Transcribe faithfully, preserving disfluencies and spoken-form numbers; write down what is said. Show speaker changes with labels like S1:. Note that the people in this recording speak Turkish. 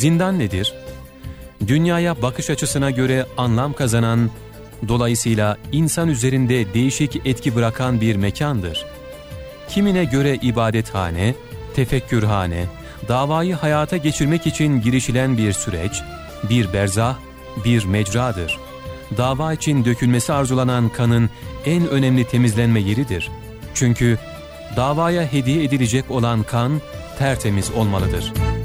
S1: Zindan nedir? Dünyaya bakış açısına göre anlam kazanan, dolayısıyla insan üzerinde değişik etki bırakan bir mekandır. Kimine göre ibadethane, tefekkürhane, davayı hayata geçirmek için girişilen bir süreç, bir berzah, bir mecradır. Dava için dökülmesi arzulanan kanın en önemli temizlenme yeridir. Çünkü davaya hediye edilecek olan kan tertemiz olmalıdır.